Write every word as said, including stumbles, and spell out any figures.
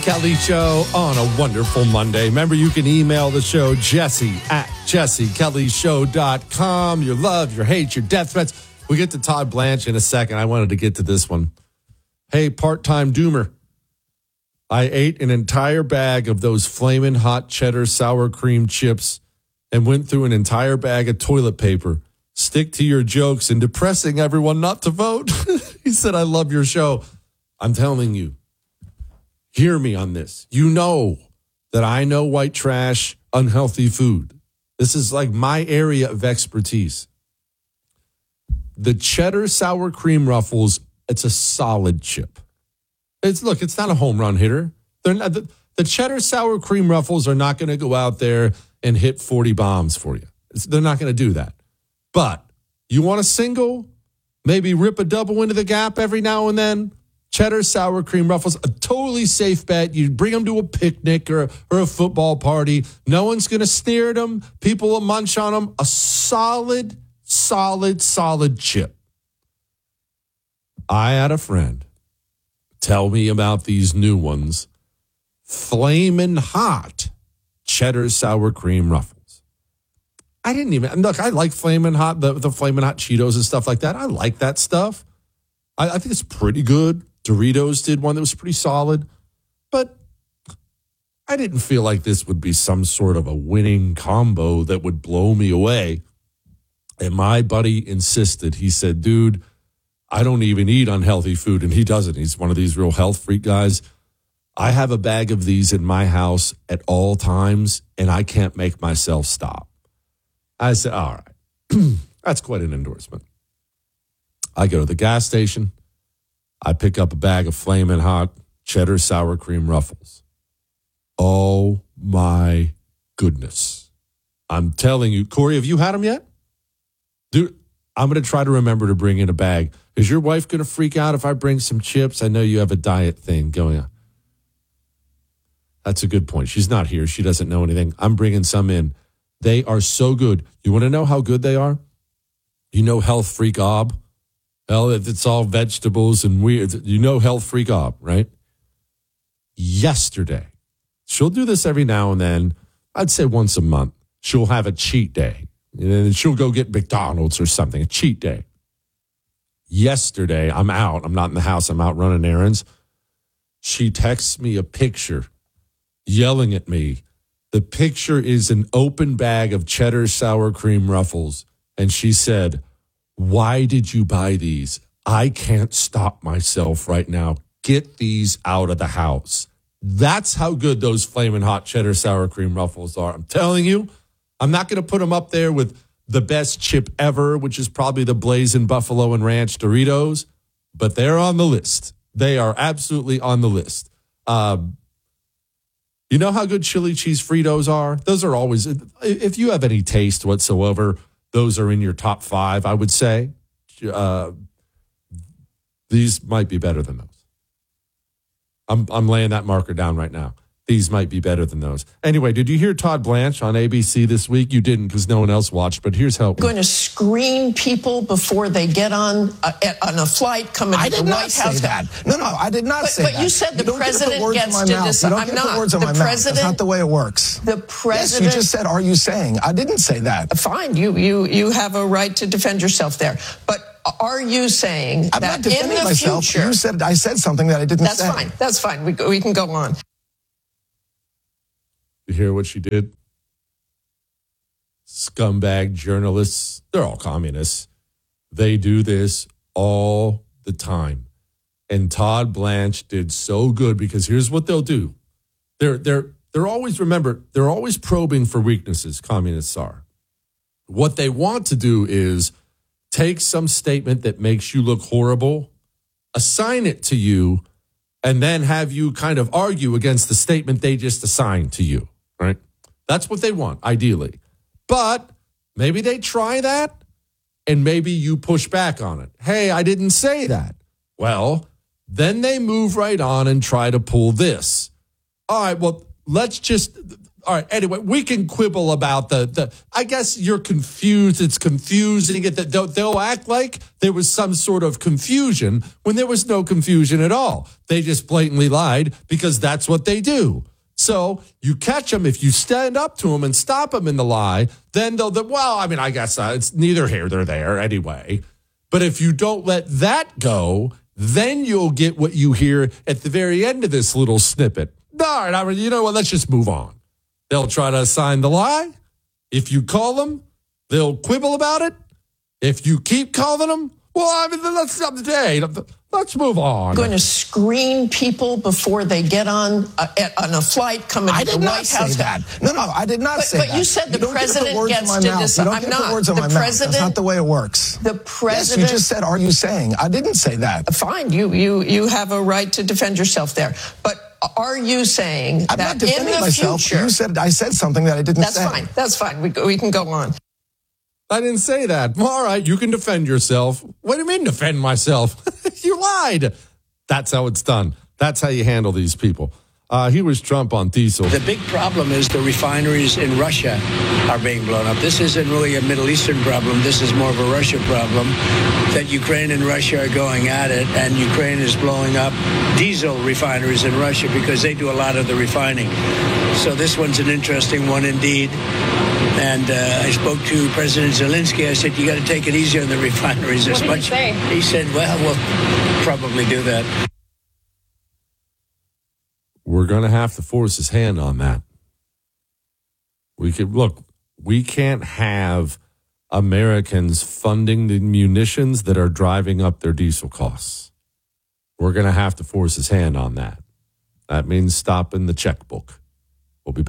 Kelly Show on a wonderful Monday. Remember, you can email the show, Jesse at jesse kelly show dot com. Your love, your hate, your death threats. We'll get to Todd Blanche in a second. I wanted to get to this one. Hey, part-time doomer. I ate an entire bag of those flaming hot cheddar sour cream chips and went through an entire bag of toilet paper. Stick to your jokes and depressing everyone not to vote. He said, I love your show. I'm telling you. Hear me on this. You know that I know white trash, unhealthy food. This is like my area of expertise. The cheddar sour cream Ruffles, it's a solid chip. It's look, it's not a home run hitter. They're not the, the cheddar sour cream Ruffles are not going to go out there and hit forty bombs for you. It's, they're not going to do that. But you want a single, maybe rip a double into the gap every now and then. Cheddar sour cream Ruffles, a totally safe bet. You bring them to a picnic or, or a football party. No one's going to sneer at them. People will munch on them. A solid, solid, solid chip. I had a friend tell me about these new ones. Flamin' hot cheddar sour cream Ruffles. I didn't even, look, I like Flamin' Hot, the, the Flamin' Hot Cheetos and stuff like that. I like that stuff. I, I think it's pretty good. Doritos did one that was pretty solid, but I didn't feel like this would be some sort of a winning combo that would blow me away. And my buddy insisted. He said, dude, I don't even eat unhealthy food. And he doesn't. He's one of these real health freak guys. I have a bag of these in my house at all times, and I can't make myself stop. I said, all right, that's quite an endorsement. I go to the gas station. I pick up a bag of Flamin' Hot cheddar sour cream Ruffles. Oh, my goodness. I'm telling you. Corey, have you had them yet? Dude, I'm going to try to remember to bring in a bag. Is your wife going to freak out if I bring some chips? I know you have a diet thing going on. That's a good point. She's not here. She doesn't know anything. I'm bringing some in. They are so good. You want to know how good they are? You know Health Freak Ob? Well, it's all vegetables and weird. You know Health Freak Ob, right? Yesterday, she'll do this every now and then. I'd say once a month. She'll have a cheat day. And she'll go get McDonald's or something, a cheat day. Yesterday, I'm out. I'm not in the house. I'm out running errands. She texts me a picture, yelling at me. The picture is an open bag of cheddar sour cream Ruffles. And she said, why did you buy these? I can't stop myself right now. Get these out of the house. That's how good those Flamin' Hot cheddar sour cream Ruffles are. I'm telling you, I'm not going to put them up there with the best chip ever, which is probably the Blazing Buffalo and Ranch Doritos, but they're on the list. They are absolutely on the list. Um, you know how good chili cheese Fritos are? Those are always, if you have any taste whatsoever, those are in your top five, I would say. Uh, these might be better than those. I'm I'm laying that marker down right now. These might be better than those. Anyway, did you hear Todd Blanche on A B C this week? You didn't because no one else watched, but here's how. Going to screen people before they get on a, on a flight coming to the White House. I did not say that. No, no, I did not but, say but that. But you said the you president the gets to decide. I'm not. The words on the my president. Mouth. That's not the way it works. The president. Yes, you just said, are you saying? I didn't say that. Fine. You, you, you have a right to defend yourself there. But are you saying I'm that not in the myself. future? You said, I said something that I didn't that's say. That's fine. That's fine. We, we can go on. You hear what she did? Scumbag journalists, they're all communists. They do this all the time. And Todd Blanche did so good because here's what they'll do. They're they're they're always, remember, they're always probing for weaknesses, communists are. What they want to do is take some statement that makes you look horrible, assign it to you, and then have you kind of argue against the statement they just assigned to you. Right? That's what they want, ideally. But maybe they try that, and maybe you push back on it. Hey, I didn't say that. Well, then they move right on and try to pull this. All right, well, let's just, all right. Anyway, we can quibble about the, the I guess you're confused. It's confusing. They'll, they'll act like there was some sort of confusion when there was no confusion at all. They just blatantly lied because that's what they do. So you catch them. If you stand up to them and stop them in the lie, then they'll, well, I mean, I guess uh, it's neither here nor there anyway. But if you don't let that go, then you'll get what you hear at the very end of this little snippet. All right, I mean, you know what? Let's just move on. They'll try to assign the lie. If you call them, they'll quibble about it. If you keep calling them, well, I mean, let's stop the day. Let's move on. Going to screen people before they get on a, on a flight coming I to did the not White say House. that. No, no, I did not but, say but that. But you said the you president gets to decide. You don't I'm get not. the words on the my president, mouth. That's not the way it works. The president. Yes, you just said, "Are you saying?" I didn't say that. Fine, you you you have a right to defend yourself there, but. Are you saying I'm that not defending in the myself. future? You said I said something that I didn't that's say. That's fine. That's fine. We, we can go on. I didn't say that. All right, you can defend yourself. What do you mean defend myself? You lied. That's how it's done. That's how you handle these people. Uh, he was Trump on diesel. The big problem is the refineries in Russia are being blown up. This isn't really a Middle Eastern problem. This is more of a Russia problem, that Ukraine and Russia are going at it, and Ukraine is blowing up diesel refineries in Russia because they do a lot of the refining. So this one's an interesting one indeed. And uh, I spoke to President Zelensky. I said, you got to take it easy on the refineries. What as did much. he say? He said, well, we'll probably do that. We're going to have to force his hand on that. We could look, we can't have Americans funding the munitions that are driving up their diesel costs. We're going to have to force his hand on that. That means stopping the checkbook.